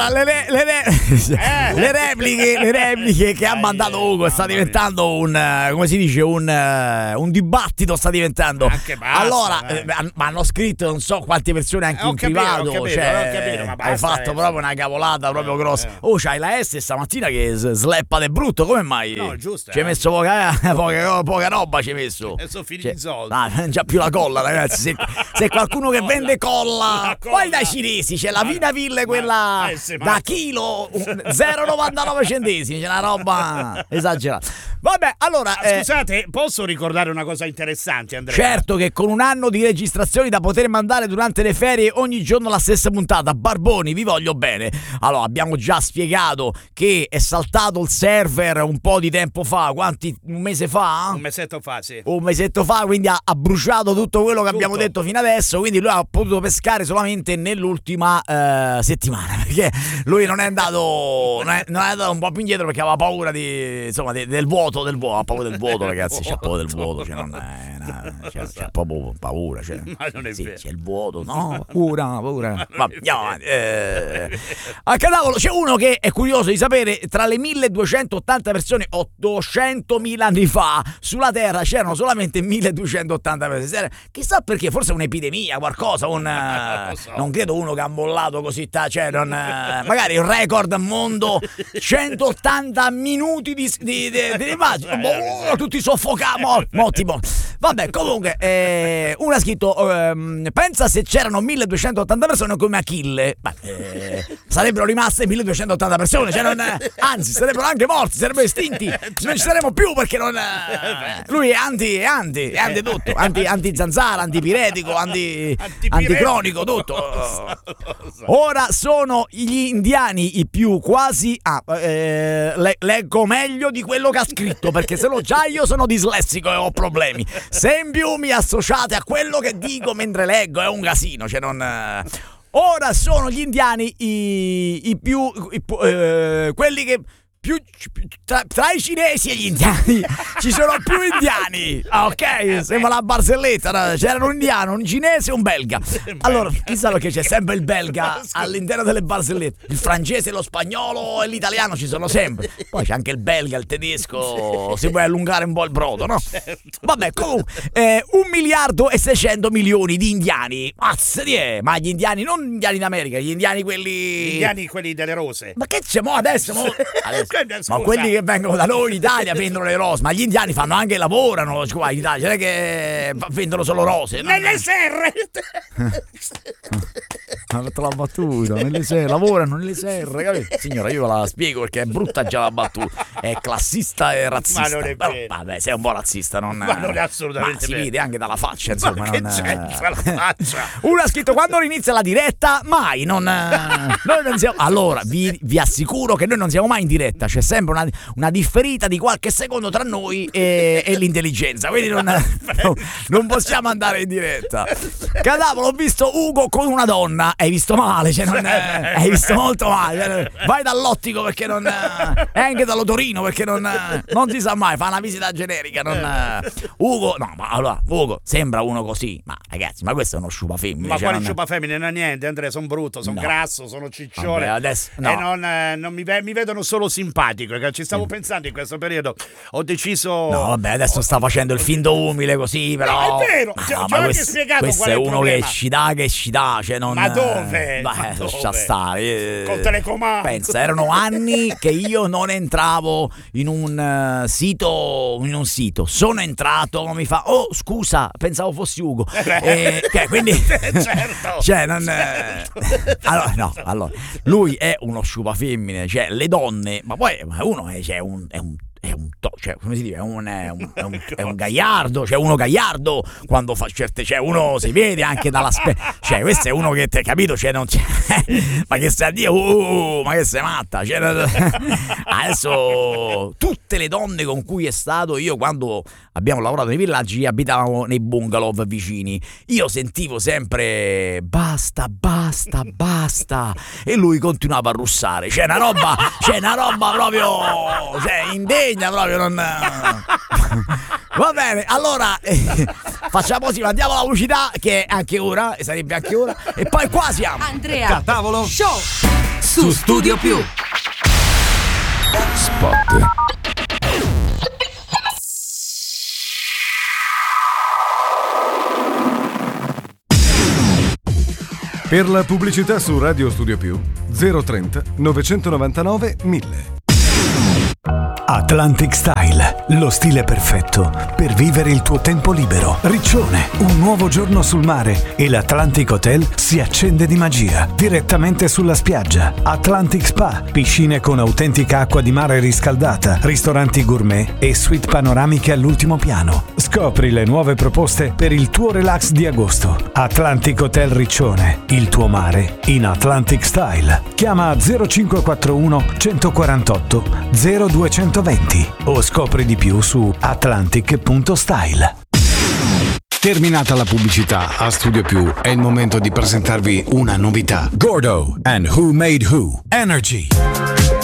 Allora, le repliche che ha mandato Ugo sta diventando un, come si dice, un dibattito sta diventando. Anche basta, allora, ma hanno scritto non so quante persone anche in privato, ho cioè, capito, ma basta hai fatto proprio una cavolata proprio grossa. Oh, c'hai la S stamattina che sleppa de brutto, come mai? No, giusto. Ci hai messo poca roba, ci hai messo. E sono finiti i soldi. Non c'ha più la colla, ragazzi. Se qualcuno che vende colla, poi dai cinesi c'è la Vinaville, quella da chilo 0,99 centesimi, c'è una roba esagerata. Vabbè, allora scusate, posso ricordare una cosa interessante, Andrea? certo che con un anno di registrazioni da poter mandare durante le ferie ogni giorno la stessa puntata, Barboni, vi voglio bene. Allora, abbiamo già spiegato che è saltato il server un po' di tempo fa, un mese fa? Un mesetto fa, sì. Un mesetto fa, quindi ha bruciato tutto quello che abbiamo detto fino adesso, quindi lui ha potuto pescare solamente nell'ultima settimana, perché lui non è andato un po' più indietro perché aveva paura del vuoto, ha paura del vuoto, ragazzi, c'ha paura del vuoto, cioè non è, c'ha proprio paura, cioè. Ma non è vero. C'è il vuoto, no, paura. Vabbè, andiamo avanti. A Cadavolo c'è uno che è curioso di sapere, tra le 1280 persone 800.000 anni fa sulla Terra c'erano solamente 1280 persone. Chissà perché, forse un'epidemia, qualcosa, non credo uno che ha mollato così, cioè magari il record mondo 180 minuti di immagine, tutti soffocati, morti. Vabbè, comunque uno ha scritto pensa se c'erano 1280 persone come Achille, sarebbero rimaste 1280 persone, cioè anzi sarebbero anche morti, sarebbero estinti, non ci saremmo più perché lui è anti tutto, anti zanzara, antipiretico, anticronico, tutto. Ora sono gli indiani i più quasi leggo meglio di quello che ha scritto, perché se no già io sono dislessico e ho problemi. Se in più mi associate a quello che dico mentre leggo è un casino, cioè non. Ora sono gli indiani i più quelli che più tra i cinesi e gli indiani ci sono più indiani. Ok, sembra la barzelletta. C'era un indiano, un cinese e un belga. Allora, chissà perché c'è sempre il belga all'interno delle barzellette. Il francese, lo spagnolo e l'italiano ci sono sempre. Poi c'è anche il belga, il tedesco. Si può allungare un po' il brodo, no? Vabbè, comunque 1.600 milioni di indiani. Ma gli indiani, non gli indiani in America, gli indiani quelli delle rose. Ma che c'è adesso? Ma quelli che vengono da noi in Italia vendono le rose, ma gli indiani fanno anche, lavorano qua in Italia, non è che vendono solo rose. Nelle serre! Ha fatto la battuta, nelle serre, lavorano nelle serre, capito? Signora, io ve la spiego perché è brutta già la battuta, è classista e razzista. Ma non è vero. Vabbè, sei un po' razzista, ma non è assolutamente vero. Si vede anche dalla faccia, insomma. Ma che c'entra la faccia? Uno ha scritto: quando inizia la diretta? Mai, noi non siamo. Allora, vi assicuro che noi non siamo mai in diretta. C'è sempre una differita di qualche secondo tra noi e l'intelligenza, quindi non possiamo andare in diretta. Cadavolo, ho visto Ugo con una donna, hai visto male, cioè hai visto molto male, vai dall'ottico perché e anche dall'otorino perché non si sa mai, fa una visita generica, Ugo, no, ma allora Ugo sembra uno così, ma ragazzi, ma questo è uno sciupa femmine. Ma quale sciupa femmine? Non è niente, Andrea, sono brutto, sono grasso, sono ciccione. Vabbè, adesso, no. E non mi vedono solo simpatico, perché ci stavo pensando in questo periodo. Ho deciso. No, vabbè, adesso sta facendo il finto umile così, però. No, è vero, ti ho anche spiegato questo qual è il uno problema. che ci dà, cioè non. Ma dove? Lascia stare. Col telecomando. Pensa, erano anni che io non entravo in un sito. Sono entrato, mi fa: oh, scusa, pensavo fossi Ugo. Quindi. Certo. Cioè, non. Allora, lui è uno sciupa femmine, cioè le donne, ma poi uno è come si dice, è un gaiardo, cioè uno gaiardo quando fa certe, cioè uno si vede anche cioè questo è uno che te capito, cioè non c'è ma che stai a dire, ma che sei matta, cioè, adesso tutte le donne con cui è stato, io quando abbiamo lavorato nei villaggi abitavamo nei bungalow vicini, io sentivo sempre basta e lui continuava a russare, c'è una roba proprio, cioè indegna proprio, non. Va bene, allora facciamo così, mandiamo la pubblicità che è anche ora, sarebbe anche ora, e poi qua siamo Andrea Cadavolo Show. su Studio Più. Spot. Per la pubblicità su Radio Studio Più 030 999 1000. Atlantic Style, lo stile perfetto per vivere il tuo tempo libero. Riccione, un nuovo giorno sul mare e l'Atlantic Hotel si accende di magia direttamente sulla spiaggia. Atlantic Spa, piscine con autentica acqua di mare riscaldata, ristoranti gourmet e suite panoramiche all'ultimo piano. Scopri le nuove proposte per il tuo relax di agosto. Atlantic Hotel Riccione, il tuo mare in Atlantic Style. Chiama 0541 148 0220 o scopri di più su atlantic.style. Terminata la pubblicità, a Studio Più è il momento di presentarvi una novità. Gordo and Who Made Who. Energy.